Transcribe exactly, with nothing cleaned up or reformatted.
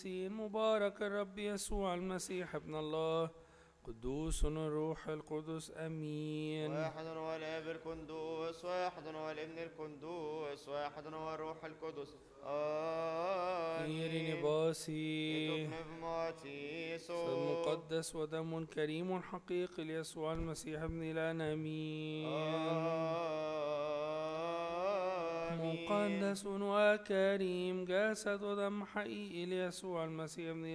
مبارك الرب يسوع المسيح ابن الله قدوس الروح القدس امين. واحد هو الاب القدوس، واحد هو الابن القدوس، واحد هو الروح القدس إيريني امين. باسي ماتيسو مقدس ودم كريم حقيقي ليسوع المسيح ابن الآن امين. آمين. مقدس وكريم جسد ودم حقيقي ليسوع المسيح ابن